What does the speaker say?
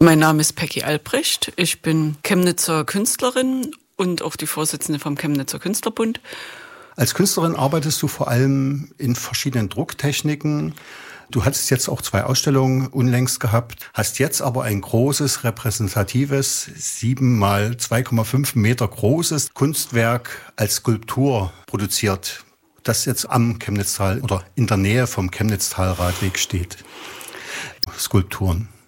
Mein Name ist Peggy Albrecht. Ich bin Chemnitzer Künstlerin und auch die Vorsitzende vom Chemnitzer Künstlerbund. Als Künstlerin arbeitest du vor allem in verschiedenen Drucktechniken. Du hattest jetzt auch 2 Ausstellungen unlängst gehabt, hast jetzt aber ein großes, repräsentatives, 7 mal 2,5 Meter großes Kunstwerk als Skulptur produziert, das jetzt am Chemnitztal oder in der Nähe vom Chemnitztal-Radweg steht. Skulpturen.